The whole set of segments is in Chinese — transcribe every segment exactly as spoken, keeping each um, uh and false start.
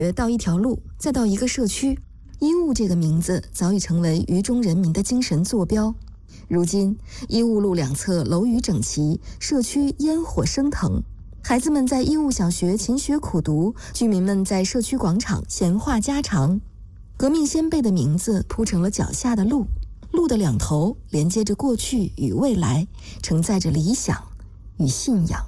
到一条路，再到一个社区，医务这个名字早已成为渝中人民的精神坐标。如今，医务路两侧楼宇整齐，社区烟火升腾，孩子们在医务小学勤学苦读，居民们在社区广场闲话家常。革命先辈的名字铺成了脚下的路，路的两头连接着过去与未来，承载着理想与信仰。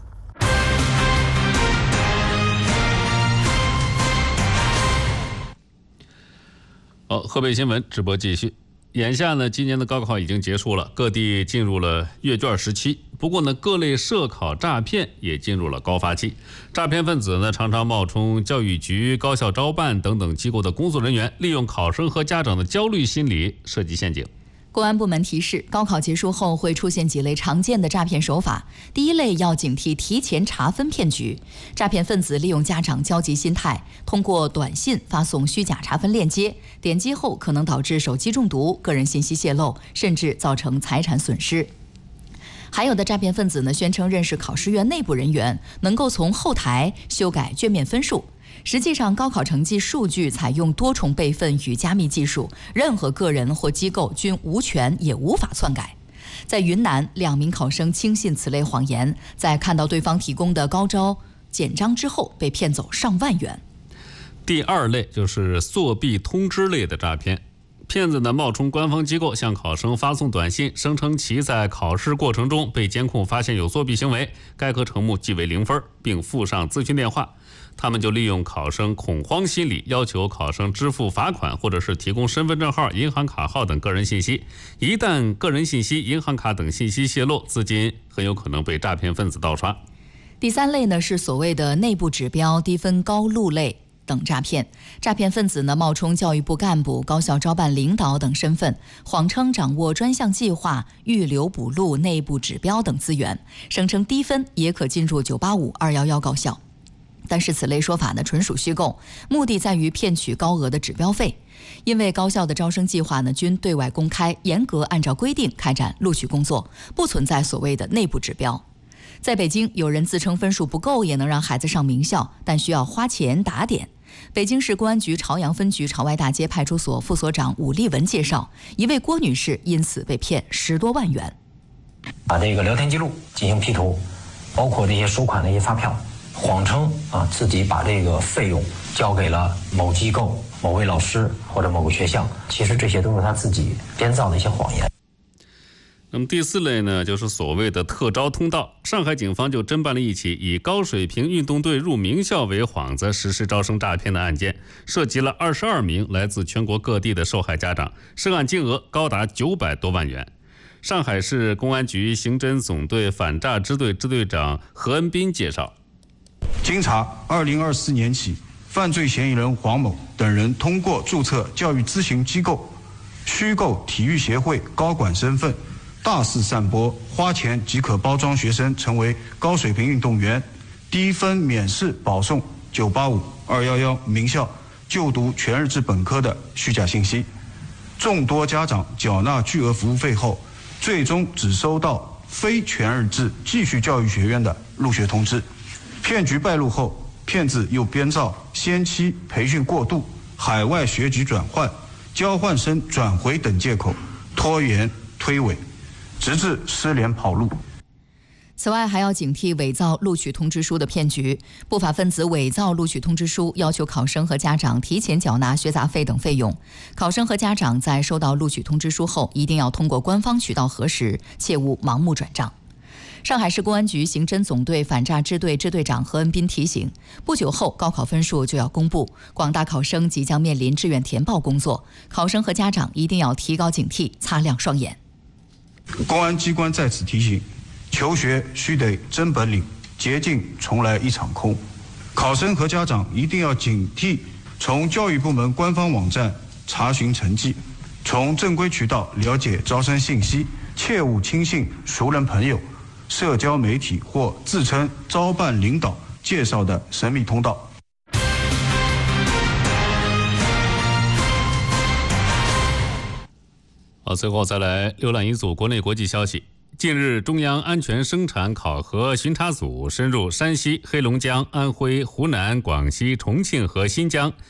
好，河北新闻直播继续。眼下呢，今年的高考已经结束了，各地进入了阅卷时期。不过呢，各类涉考诈骗也进入了高发期。诈骗分子呢，常常冒充教育局、高校招办等等机构的工作人员，利用考生和家长的焦虑心理设计陷阱。 公安部门提示，高考结束后会出现几类常见的诈骗手法。第一类要警惕提前查分骗局，诈骗分子利用家长焦急心态，通过短信发送虚假查分链接，点击后可能导致手机中毒、个人信息泄露，甚至造成财产损失。还有的诈骗分子呢，宣称认识考试院内部人员，能够从后台修改卷面分数。实际上，高考成绩数据采用多重备份与加密技术，任何个人或机构均无权也无法篡改。在云南，两名考生轻信此类谎言，在看到对方提供的高招简章之后，被骗走上万元。 第二类就是作弊通知类的诈骗。骗子呢冒充官方机构向考生发送短信，声称其在考试过程中被监控发现有作弊行为，该科成目记为零分，并附上咨询电话。他们就利用考生恐慌心理，要求考生支付罚款，或者是提供身份证号、银行卡号等个人信息。一旦个人信息、银行卡等信息泄露，资金很有可能被诈骗分子盗刷。 第三类呢是所谓的内部指标、低分高录类等诈骗。诈骗分子呢冒充教育部干部、高校招办领导等身份，谎称掌握专项计划、预留补录、内部指标等资源，声称低分也可进入九八五、二一一高校。但是此类说法呢纯属虚构，目的在于骗取高额的指标费。因为高校的招生计划呢均对外公开，严格按照规定开展录取工作，不存在所谓的内部指标。在北京，有人自称分数不够也能让孩子上名校，但需要花钱打点。北京市公安局朝阳分局朝外大街派出所副所长武立文介绍，一位郭女士因此被骗十多万元。 把这个聊天记录进行 P 图，包括这些收款的一些发票，谎称啊自己把这个费用交给了某机构、某位老师或者某个学校，其实这些都是他自己编造的一些谎言。 那么第四类呢，就是所谓的特招通道。上海警方就侦办了一起以高水平运动队入名校为幌子实施招生诈骗的案件，涉及了二十二名来自全国各地的受害家长，涉案金额高达九百多万元。上海市公安局刑侦总队反诈支队支队长何恩斌介绍， 经查，二零二四年起，犯罪嫌疑人黄某等人通过注册教育咨询机构、虚构体育协会高管身份，大肆散播花钱即可包装学生成为高水平运动员，低分免试保送九八五、二一一名校就读全日制本科的虚假信息。众多家长缴纳巨额服务费后，最终只收到非全日制继续教育学院的入学通知。骗局败露后，骗子又编造先期培训过度、海外学籍转换、交换生转回等借口，拖延推诿，直至失联跑路。 此外，还要警惕伪造录取通知书的骗局。不法分子伪造录取通知书，要求考生和家长提前缴纳学杂费等费用。考生和家长在收到录取通知书后，一定要通过官方渠道核实，切勿盲目转账。上海市公安局刑侦总队反诈支队支队长何恩斌提醒，不久后高考分数就要公布，广大考生即将面临志愿填报工作，考生和家长一定要提高警惕，擦亮双眼。 公安机关在此提醒，求学须得真本领，捷径从来一场空。考生和家长一定要警惕，从教育部门官方网站查询成绩，从正规渠道了解招生信息，切勿轻信熟人朋友、社交媒体或自称招办领导介绍的神秘通道。 好，最后再来浏览一组国内国际消息。近日，中央安全生产考核巡查组深入山西、黑龙江、安徽、湖南、广西、重庆和新疆，